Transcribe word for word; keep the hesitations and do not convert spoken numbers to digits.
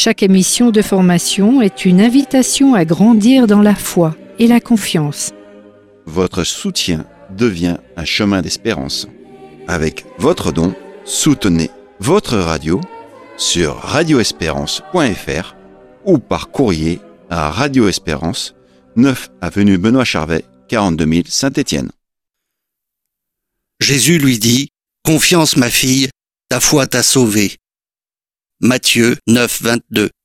Chaque émission de formation est une invitation à grandir dans la foi et la confiance. Votre soutien devient un chemin d'espérance. Avec votre don, soutenez votre radio sur radio espérance point f r ou par courrier à Radio Espérance, neuf avenue Benoît Charvet, quarante-deux mille Saint-Étienne. Jésus lui dit : « Confiance, ma fille, ta foi t'a sauvée. » Matthieu neuf, vingt-deux.